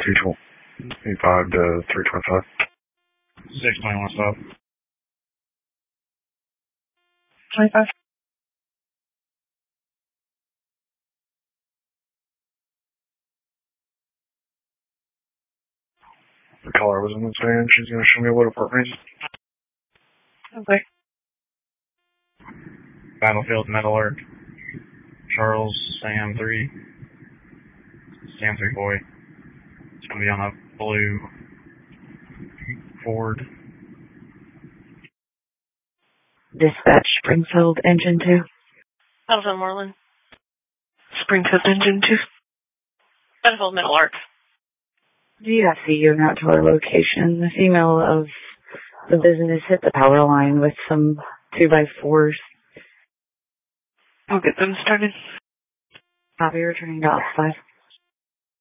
225 to 325. 621 stop. 25. The caller was in this van. She's going to show me what apartment. Okay. Battlefield Metal Alert. Charles Sam 3. Sam 3 boy. It's going to be on a blue Ford. Dispatch Springfield Engine 2. Battlefield Moreland. Springfield Engine 2. Battlefield Middle Arc. GFC unit out to our location. The female of the business hit the power line with some 2x4s. I'll get them started. Copy, returning to Op 5.